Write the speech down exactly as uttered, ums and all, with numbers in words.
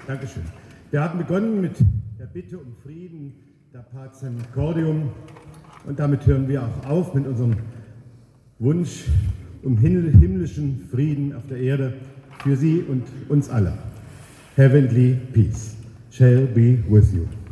Dankeschön. Wir haben begonnen mit der Bitte um Frieden, der Pacem Cordium, und damit hören wir auch auf mit unserem Wunsch um himmlischen Frieden auf der Erde für Sie und uns alle. Heavenly peace shall be with you.